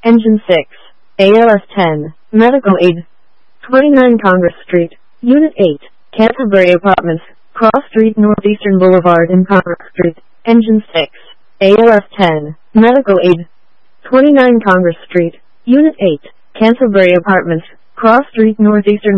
Engine 6, ALS 10, Medical Aid. 29 Congress Street, Unit 8, Canterbury Apartments, Cross Street Northeastern Boulevard and Congress Street. Engine 6, ALS 10, Medical Aid. 29 Congress Street, Unit 8, Canterbury Apartments, Cross Street Northeastern